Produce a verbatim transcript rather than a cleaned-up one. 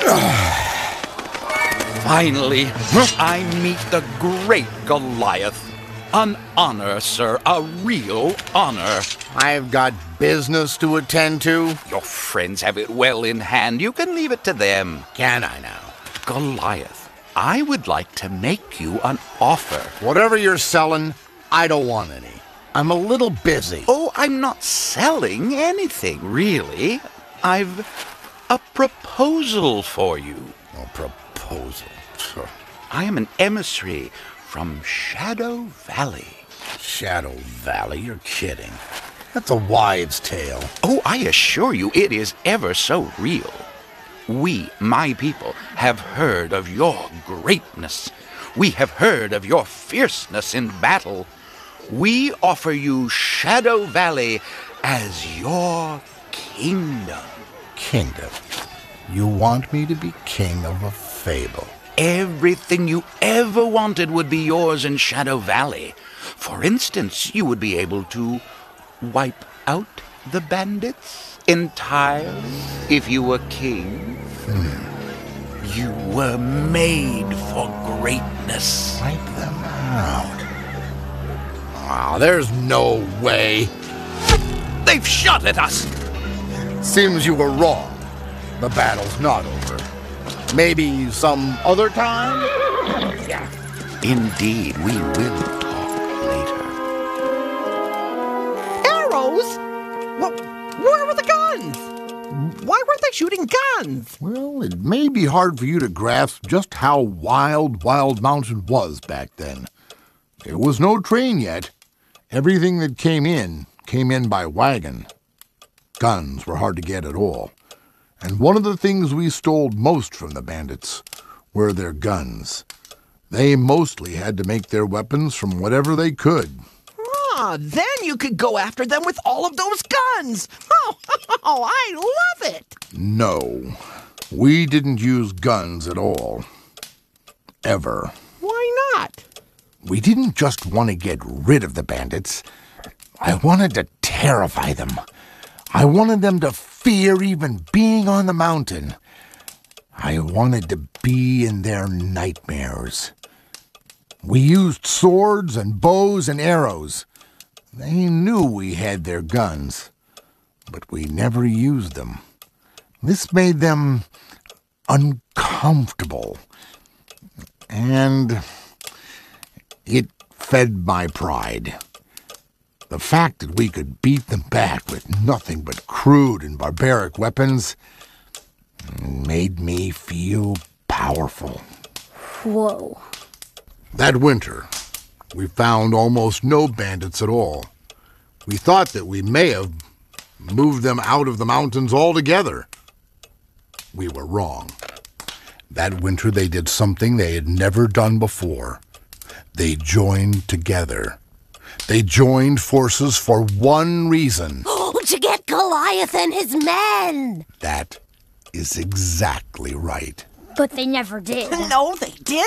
Finally, I meet the great Goliath. An honor, sir, a real honor. I've got business to attend to. Your friends have it well in hand. You can leave it to them. Can I now? Goliath, I would like to make you an offer. Whatever you're selling, I don't want any. I'm a little busy. Oh, I'm not selling anything, really. I've a proposal for you. A proposal? I am an emissary from Shadow Valley. Shadow Valley? You're kidding. That's a wives' tale. Oh, I assure you it is ever so real. We, my people, have heard of your greatness. We have heard of your fierceness in battle. We offer you Shadow Valley as your kingdom. Kingdom? You want me to be king of a fable? Everything you ever wanted would be yours in Shadow Valley. For instance, you would be able to wipe out the bandits entirely if you were king. Hmm. You were made for greatness. Wipe them out? Ah, there's no way. They've shot at us. Seems you were wrong. The battle's not over. Maybe some other time? Yeah. Indeed, we will talk later. Arrows? Well, where were the guns? Why weren't they shooting guns? Well, it may be hard for you to grasp just how wild Wild Mountain was back then. There was no train yet. Everything that came in, came in by wagon. Guns were hard to get at all. And one of the things we stole most from the bandits were their guns. They mostly had to make their weapons from whatever they could. Ah, then you could go after them with all of those guns. Oh, oh, I love it. No, we didn't use guns at all. Ever. Why not? We didn't just want to get rid of the bandits. I wanted to terrify them. I wanted them to fear even being on the mountain. I wanted to be in their nightmares. We used swords and bows and arrows. They knew we had their guns, but we never used them. This made them uncomfortable, and it fed my pride. The fact that we could beat them back with nothing but crude and barbaric weapons made me feel powerful. Whoa. That winter, we found almost no bandits at all. We thought that we may have moved them out of the mountains altogether. We were wrong. That winter they did something they had never done before. They joined together. They joined forces for one reason. Oh, to get Goliath and his men! That is exactly right. But they never did. No, they did.